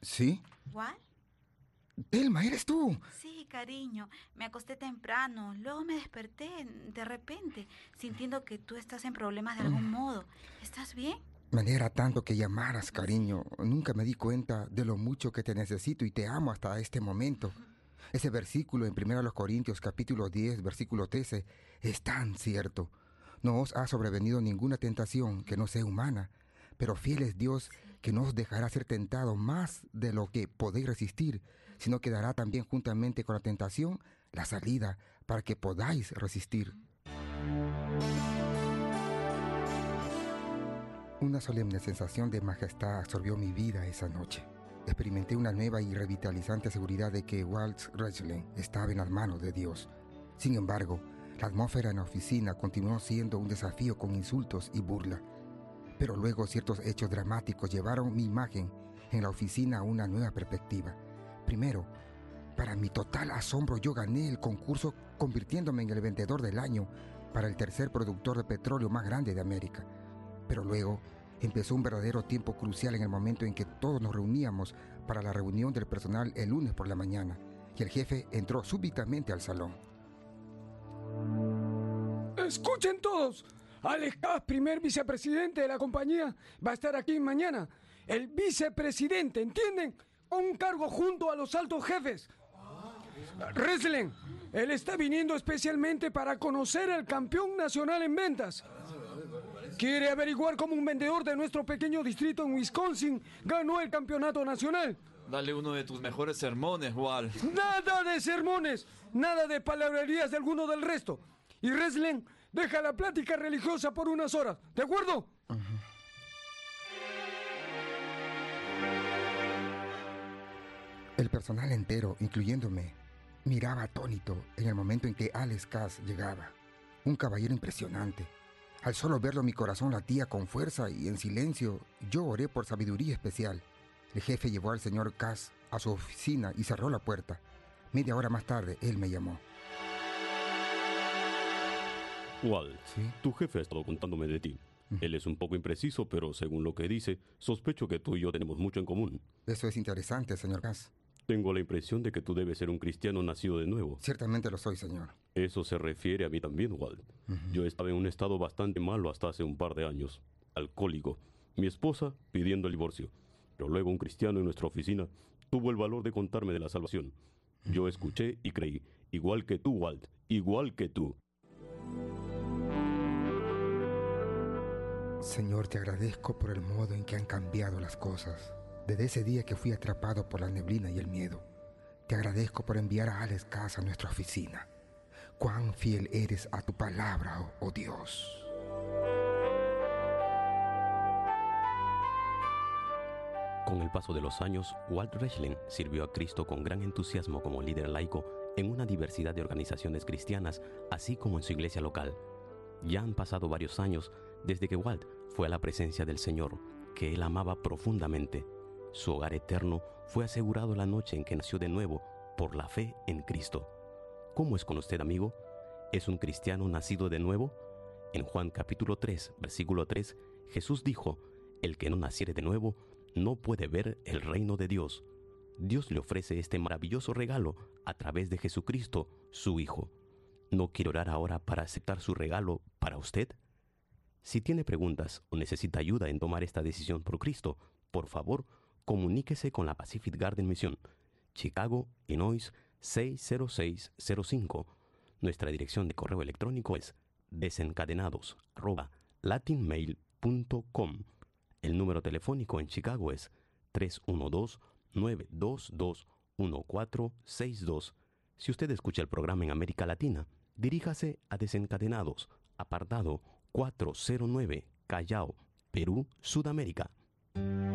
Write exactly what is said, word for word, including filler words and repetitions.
¿Sí? ¿Walt? Telma, ¿eres tú? Sí, cariño. Me acosté temprano. Luego me desperté de repente, sintiendo que tú estás en problemas de algún modo. ¿Estás bien? Me alegra tanto que llamaras, cariño. Nunca me di cuenta de lo mucho que te necesito y te amo hasta este momento. Ese versículo en primero Corintios capítulo diez, versículo trece, es tan cierto. No os ha sobrevenido ninguna tentación que no sea humana, pero fiel es Dios, que no os dejará ser tentado más de lo que podéis resistir, sino que dará también juntamente con la tentación la salida para que podáis resistir. Una solemne sensación de majestad absorbió mi vida esa noche. Experimenté una nueva y revitalizante seguridad de que Walt Rechling estaba en las manos de Dios. Sin embargo, la atmósfera en la oficina continuó siendo un desafío con insultos y burla. Pero luego ciertos hechos dramáticos llevaron mi imagen en la oficina a una nueva perspectiva. Primero, para mi total asombro, yo gané el concurso convirtiéndome en el vendedor del año para el tercer productor de petróleo más grande de América. Pero luego empezó un verdadero tiempo crucial en el momento en que todos nos reuníamos para la reunión del personal el lunes por la mañana, y el jefe entró súbitamente al salón. ¡Escuchen todos! Alex Cass, primer vicepresidente de la compañía, va a estar aquí mañana. El vicepresidente, ¿entienden? Un cargo junto a los altos jefes. Rechling, él está viniendo especialmente para conocer al campeón nacional en ventas. Quiere averiguar cómo un vendedor de nuestro pequeño distrito en Wisconsin ganó el campeonato nacional. Dale uno de tus mejores sermones, Walt. Nada de sermones, nada de palabrerías de alguno del resto. Y Rechling deja la plática religiosa por unas horas, ¿de acuerdo? Uh-huh. El personal entero, incluyéndome, miraba atónito en el momento en que Alex Cass llegaba. Un caballero impresionante. Al solo verlo mi corazón latía con fuerza y en silencio yo oré por sabiduría especial. El jefe llevó al señor Cass a su oficina y cerró la puerta. Media hora más tarde, él me llamó. Walt, ¿Sí? Tu jefe ha estado contándome de ti. Uh-huh. Él es un poco impreciso, pero según lo que dice, sospecho que tú y yo tenemos mucho en común. Eso es interesante, señor Cass. Tengo la impresión de que tú debes ser un cristiano nacido de nuevo. Ciertamente lo soy, señor. Eso se refiere a mí también, Walt. Uh-huh. Yo estaba en un estado bastante malo hasta hace un par de años. Alcohólico. Mi esposa pidiendo el divorcio. Pero luego un cristiano en nuestra oficina tuvo el valor de contarme de la salvación. Uh-huh. Yo escuché y creí. Igual que tú, Walt. Igual que tú. Señor, te agradezco por el modo en que han cambiado las cosas. Desde ese día que fui atrapado por la neblina y el miedo, te agradezco por enviar a Alex Cass a nuestra oficina. Cuán fiel eres a tu palabra, oh, oh Dios. Con el paso de los años, Walt Rechling sirvió a Cristo con gran entusiasmo como líder laico en una diversidad de organizaciones cristianas, así como en su iglesia local. Ya han pasado varios años desde que Walt fue a la presencia del Señor, que él amaba profundamente. Su hogar eterno fue asegurado la noche en que nació de nuevo por la fe en Cristo. ¿Cómo es con usted, amigo? ¿Es un cristiano nacido de nuevo? En Juan capítulo tres, versículo tres, Jesús dijo: el que no naciere de nuevo no puede ver el reino de Dios. Dios le ofrece este maravilloso regalo a través de Jesucristo, su Hijo. ¿No quiere orar ahora para aceptar su regalo para usted? Si tiene preguntas o necesita ayuda en tomar esta decisión por Cristo, por favor, comuníquese con la Pacific Garden Mission, Chicago, Illinois seis cero seis cero cinco. Nuestra dirección de correo electrónico es desencadenados arroba latinmail punto com. El número telefónico en Chicago es tres uno dos, nueve dos dos, uno cuatro seis dos. Si usted escucha el programa en América Latina, diríjase a Desencadenados, apartado cuatrocientos nueve, Callao, Perú, Sudamérica.